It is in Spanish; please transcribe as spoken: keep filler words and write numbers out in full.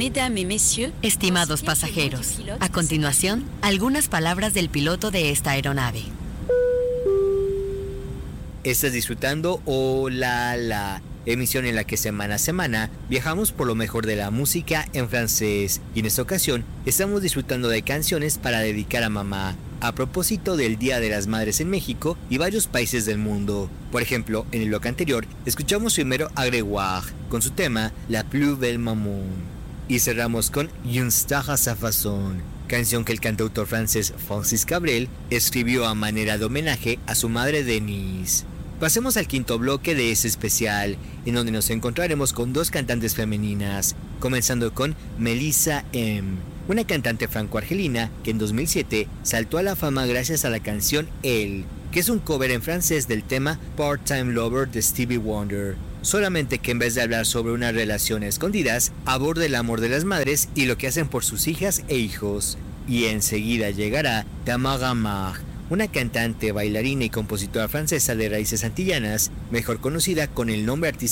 Mesdames et messieurs, estimados pasajeros, a continuación, algunas palabras del piloto de esta aeronave. Estás disfrutando Hola La, emisión en la que semana a semana viajamos por lo mejor de la música en francés, y en esta ocasión estamos disfrutando de canciones para dedicar a mamá, a propósito del Día de las Madres en México y varios países del mundo. Por ejemplo, en el bloque anterior escuchamos primero a Grégoire con su tema La Plus Belle Maman, y cerramos con Une star à sa façon, canción que el cantautor francés Francis Cabrel escribió a manera de homenaje a su madre Denise. Pasemos al quinto bloque de ese especial, en donde nos encontraremos con dos cantantes femeninas, comenzando con Melissa M., una cantante franco-argelina que en dos mil siete saltó a la fama gracias a la canción Elle, que es un cover en francés del tema Part-Time Lover de Stevie Wonder, solamente que en vez de hablar sobre una relación a escondidas, aborda el amor de las madres y lo que hacen por sus hijas e hijos. Y enseguida llegará Tamara Mar, una cantante, bailarina y compositora francesa de raíces antillanas, mejor conocida con el nombre artístico